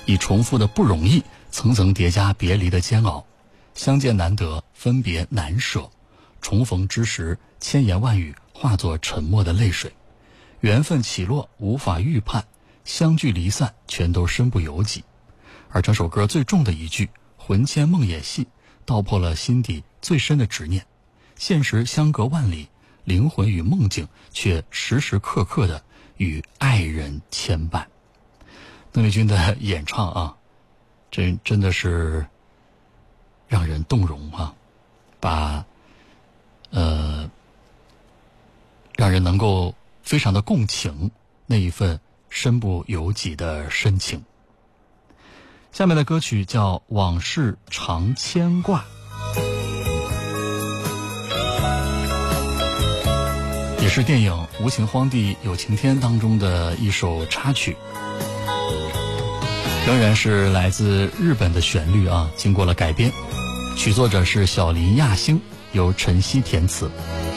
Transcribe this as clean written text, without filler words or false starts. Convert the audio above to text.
以重复的不容易，层层叠加别离的煎熬，相见难得，分别难舍，重逢之时，千言万语化作沉默的泪水，缘分起落无法预判，相聚离散全都身不由己。而整首歌最重的一句魂牵梦也系，道破了心底最深的执念。现实相隔万里，灵魂与梦境却时时刻刻的与爱人牵绊。邓丽君的演唱啊，真的是让人动容啊，让人能够非常的共情那一份身不由己的深情。下面的歌曲叫《往事常牵挂》，也是电影《无情荒地有晴天》当中的一首插曲，仍然是来自日本的旋律啊，经过了改编，曲作者是小林亚星，由陈曦填词。